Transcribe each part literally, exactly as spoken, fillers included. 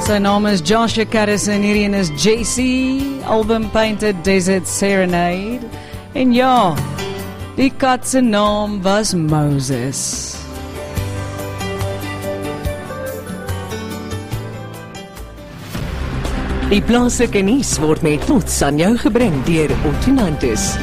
Sy naam is Joshua Caddis en hierdie een is J C, album Painted Desert Serenade. En ja, die kat se naam was Moses. Die plaaslike nuus word met trots aan jou gebring deur Ottonantis.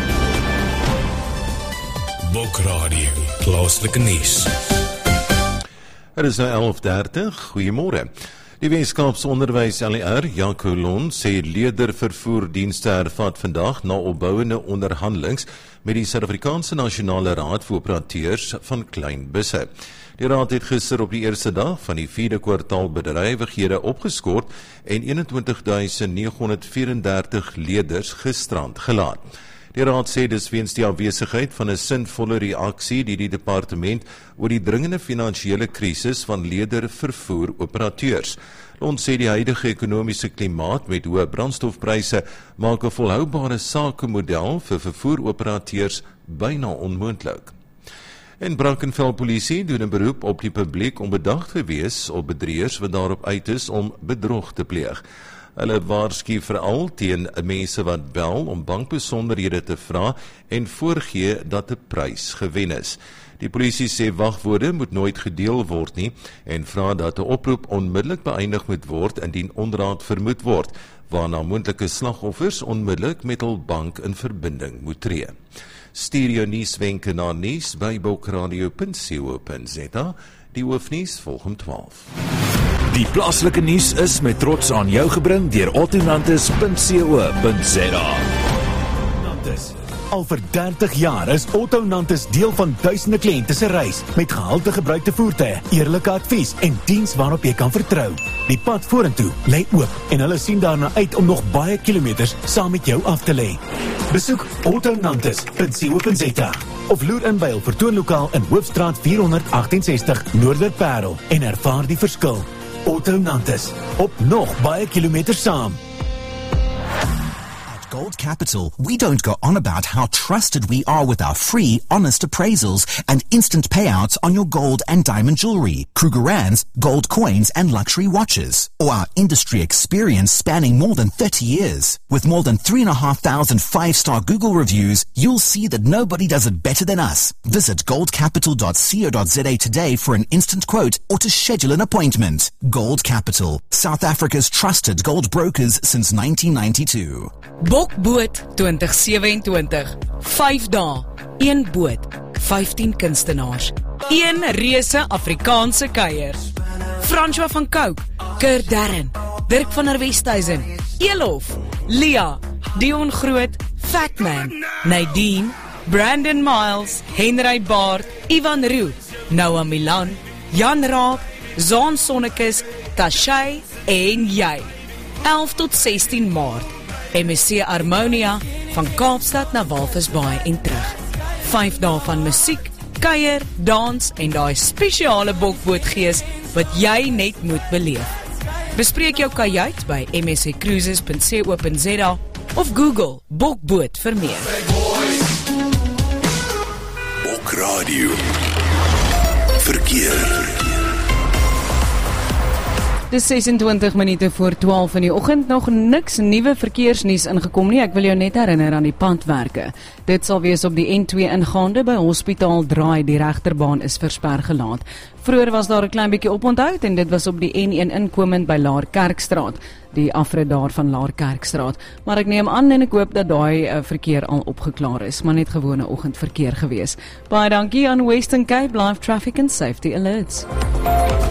Bokradio, plaaslike nuus. Het is nou elf dertig, goeiemôre. Die Weskaapse Onderwys L E R, Jaco Lon, sê leerdervervoerdienste hervat vandag na opbouende onderhandelings met die Suid-Afrikaanse Nasionale Raad vir Operateurs van Klein Busse. Die raad het gister op die eerste dag van die vierde kwartaal bedrywighede opgeskort en eenentwintig duisend negenhonderd vierendertig leerders gisterand gelaat. Die raad sê dis weens die afwesigheid van 'n sinvolle reaksie die die departement oor die dringende finansiële krisis van leerdervervoeroperateurs. Ons sê die huidige ekonomiese klimaat met hoë brandstofpryse maak 'n volhoubare sakemodel vir vervoeroperateurs byna onmoontlik. En Brackenfell Polisie doen 'n beroep op die publiek om bedag te wees op bedrieërs wat daarop uit is om bedrog te pleeg. Hulle waarsku veral teen mense wat bel om bankbesonderhede te vra en voorgee dat 'n prys gewen is. Die polisie sê wagwoorde moet nooit gedeel word nie en vra dat 'n oproep onmiddellik beëindig moet word indien onderraad vermoed word, waarna moontlike slagoffers onmiddellik met hul bank in verbinding moet tree. Stuur jou nuuswenke na nuus by bokradio punt co punt za. Die hoofnuus volg om twaalf. Die plaaslike nuus is met trots aan jou gebring deur ottonantis punt co punt za. Al vir dertig jaar is Ottonantis deel van duisende kliënte se reis met gehalte gebruikte voertuie, eerlike advies en diens waarop jy kan vertrou. Die pad vorentoe lê oop en hulle sien daarna uit om nog baie kilometers saam met jou af te lê. Besoek ottonantis punt co punt za of loer in by hul vertoonlokaal in Hoofstraat vierhonderd agt-en-sestig Noorderparel en ervaar die verskil. Ottonantis, op nog baie kilometers saam. Gold Capital, we don't go on about how trusted we are with our free, honest appraisals and instant payouts on your gold and diamond jewelry, Krugerrands, gold coins and luxury watches, or our industry experience spanning more than thirty years. With more than three and a half thousand five-star Google reviews, you'll see that nobody does it better than us. Visit gold capital dot co dot za today for an instant quote or to schedule an appointment. Gold Capital, South Africa's trusted gold brokers since nineteen ninety-two. Bokboot twintig sewe-en-twintig, vyf dae, een boot, vyftien kunstenaars, een reuse Afrikaanse kuier. François van Cooke, Kurt Darren, Dirk van der Westhuizen, Elof, Lia, Dion Groot, Fatman, Nadine, Brandon Miles, Henry Baard, Ivan Roo, Noah Milan, Jan Raab, Zaan Sonnekes, Tashay en jy. elf tot sestien Maart. M S C Harmonia van Kaapstad na Walvisbaai en terug. Vyf dae van musiek, kuier, dans en daai spesiale bokbootgees wat jy net moet beleef. Bespreek jou kajuit by m s c cruises punt co punt za of Google bokboot vir meer. Bokradio Verkeer. Dis sesentwintig minute voor twaalf in die oggend, nog niks nuwe verkeersnuus ingekom nie. Ek wil jou net herinner aan die pandwerke. Dit sal wees op die N twee ingaande by Hospitaal Draai, die regterbaan is versper gelaat. Vroeër was daar 'n klein bietjie oponthoud en dit was op die N een inkomend by Laar Kerkstraat, die afrit daar van Laar Kerkstraat. Maar ek neem aan en ek hoop dat daai uh, verkeer al opgeklaar is, maar net gewone oggendverkeer gewees. Baie dankie aan Western Cape Live Traffic and Safety Alerts.